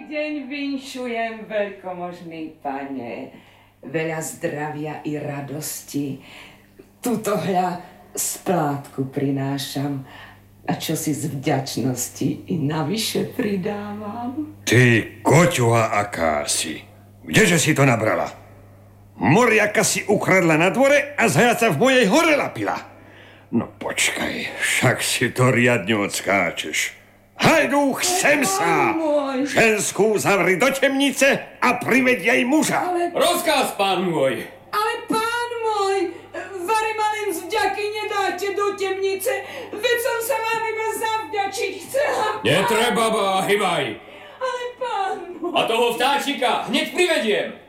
deň vinšujem, veľkomožný pane. Veľa zdravia i radosti. Tuto hľa splátku prinášam a čo si z vďačnosti i navyše pridávam. Ty koťuha akási, kdeže si to nabrala? Moriaka si ukradla na dvore a zajaca v mojej hore lapila. No počkaj, však si to riadne odskáčeš. Hajdu, chcem sa! Ženskú zavri do temnice a priveď jej muža. Rozkaz, pán môj. Ale pán môj, vari ma len z vďaky nedáte do temnice, veď som sa vám iba zavďačiť chcela. Netreba, hýbaj. Ale pán môj... A toho vtáčika hneď privediem.